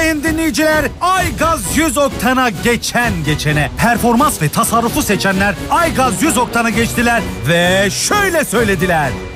sayın dinleyiciler. Aygaz 100 oktana geçene. Performans ve tasarrufu seçenler Aygaz 100 oktanı geçtiler ve şöyle söylediler.